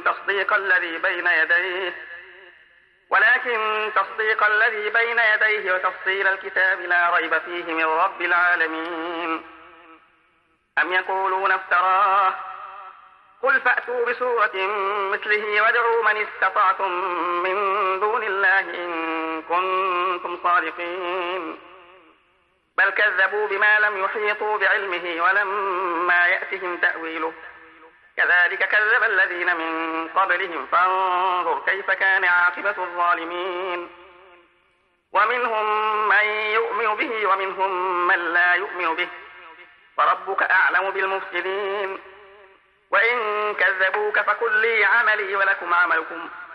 تصديق الذي بين يديه وتفصيل الكتاب لا ريب فيه من رب العالمين. أم يقولون افتراه قل فأتوا بسورة مثله وادعوا من استطعتم من دون الله إن كنتم صادقين. بل كذبوا بما لم يحيطوا بعلمه ولما يأتهم تأويله كذلك كذب الذين من قبلهم فانظر كيف كان عاقبة الظالمين. ومنهم من يؤمن به ومنهم من لا يؤمن به فربك أعلم بالمفسدين. وإن كذبوك فقل لي عملي ولكم عملكم